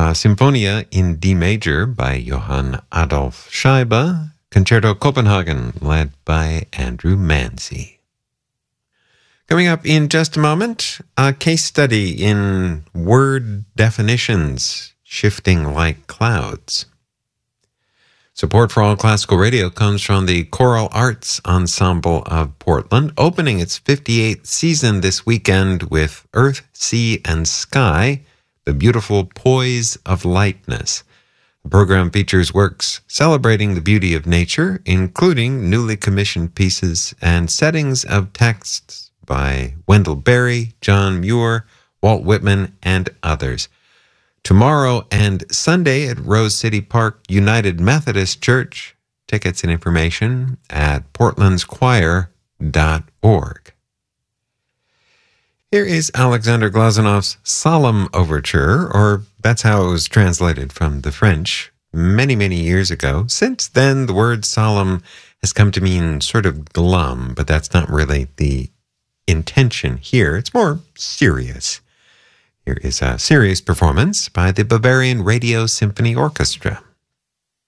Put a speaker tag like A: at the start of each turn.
A: Symphonia in D major by Johann Adolf Scheibe, Concerto Copenhagen led by Andrew Manzi. Coming up in just a moment, a case study in word definitions shifting like clouds. Support for All Classical Radio comes from the Choral Arts Ensemble of Portland, opening its 58th season this weekend with Earth, Sea, and Sky, the beautiful poise of lightness. The program features works celebrating the beauty of nature, including newly commissioned pieces and settings of texts by Wendell Berry, John Muir, Walt Whitman, and others. Tomorrow and Sunday at Rose City Park United Methodist Church. Tickets and information at portlandschoir.org. Here is Alexander Glazanov's Solemn Overture, or that's how it was translated from the French many, many years ago. Since then, the word solemn has come to mean sort of glum, but that's not really the intention here. It's more serious. Here is a serious performance by the Bavarian Radio Symphony Orchestra.